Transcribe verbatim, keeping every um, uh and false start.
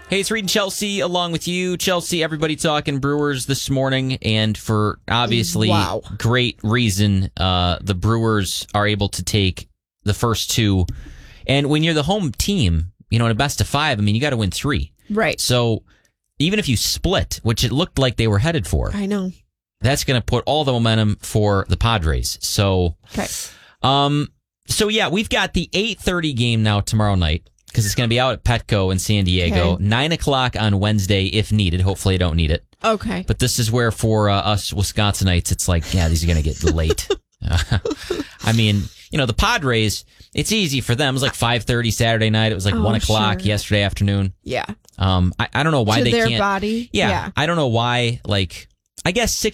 Hey, it's Reed and Chelsea along with you. Chelsea, everybody talking Brewers this morning. And for obviously wow. great reason, uh, the Brewers are able to take the first two. And when you're the home team, you know, in a best of five, I mean, you got to win three. Right. So even if you split, which it looked like they were headed for, I know. that's going to put all the momentum for the Padres. So, okay. um, so yeah, we've got the eight thirty game now tomorrow night. Because it's going to be out at Petco in San Diego. Okay. nine o'clock on Wednesday if needed. Hopefully I don't need it. Okay. But this is where for uh, us Wisconsinites, it's like, yeah, these are going to get late. I mean, you know, the Padres, it's easy for them. It was like five thirty Saturday night. It was like oh, one o'clock sure. yesterday afternoon. Yeah. Um, I, I don't know why to they their can't. body. Yeah, yeah. I don't know why, like, I guess six